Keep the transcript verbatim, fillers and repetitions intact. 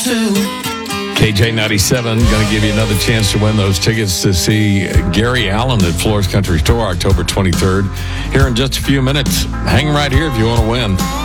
K J ninety-seven going to give you another chance to win those tickets to see Gary Allan at Flores Country Store October twenty-third. Here in just a few minutes. Hang right here if you want to win.